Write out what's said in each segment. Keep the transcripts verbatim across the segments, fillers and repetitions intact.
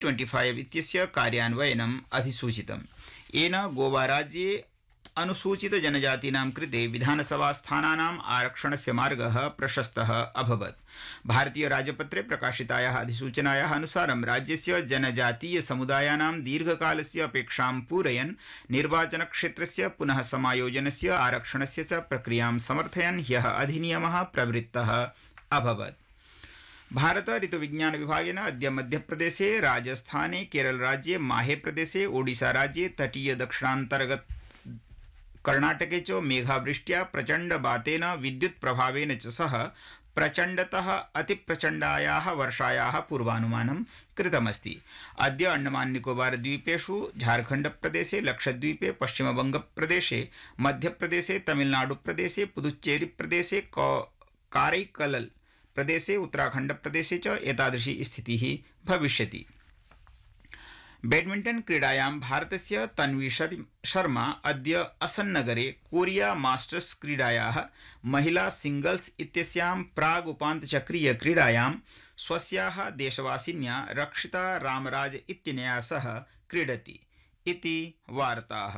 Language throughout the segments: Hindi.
पच्चीस इत्यस्य कार्यान्वयनम् अधिसूचितम्। येन गोवा राज्ये अनुसूचित जनजातीनां कृते विधानसभा स्थानानाम् आरक्षणस्य मार्गः प्रशस्तः अभवत्। भारतीय राजपत्रे प्रकाशितायाः अधिसूचनायाः अनुसारं राज्यस्य जनजातीय समुदायानां दीर्घकालस्य अपेक्षां पूरयन् निर्वाचनक्षेत्रस्य पुनः समायोजनस्य आरक्षणस्य च प्रक्रियां समर्थयन् ह्यः अधिनियमः प्रवृत्तः अभवत्। भारत ऋतुविज्ञान विभागेन अद्य मध्यप्रदेशे, राजस्थाने, केरलराज्ये, माहेप्रदेशे, ओडिशाराज्ये, तटीय दक्षिणान्तर्गत कर्णाटके च मेघावृष्ट्या प्रचण्डवातेन विद्युत्प्रभावेन च सह प्रचण्डतः अतिप्रचण्डायाः वर्षायाः पूर्वानुमानं कृतमस्ति। अद्य अंडमान निकोबार द्वीपेषु, झारखण्डप्रदेशे, लक्षद्वीपे, पश्चिमबंगप्रदेशे, मध्यप्रदेशे, तमिलनाडुप्रदेशे, पुदुच्चेरीप्रदेशे, काరైकलल प्रदेशे, उत्तराखण्डप्रदेशे च एतादृशी स्थितिः भविष्यति। बैडमिण्टन क्रीडायां भारतस्य तन्वी शर्मा अद्य असन्नगरे कोरिया मास्टर्स क्रीडायाः महिला सिंगल्स इत्यस्यां प्राग् उपान्तचक्रीय क्रीडायां स्वस्याः देशवासिन्या रक्षिता रामराज इत्यनया सह क्रीडति इति वार्ताः।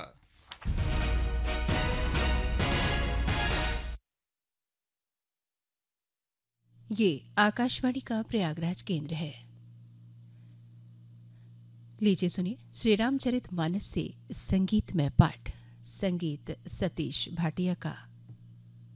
ये आकाशवाणी का प्रयागराज केंद्र है। लीजिए सुनिए श्री रामचरित मानस से संगीतमय पाठ। संगीत सतीश भाटिया का।